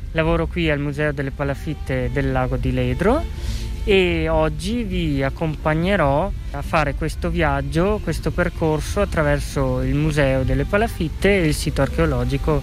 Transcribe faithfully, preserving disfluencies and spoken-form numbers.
lavoro qui al Museo delle Palafitte del Lago di Ledro e oggi vi accompagnerò a fare questo viaggio, questo percorso attraverso il Museo delle Palafitte e il sito archeologico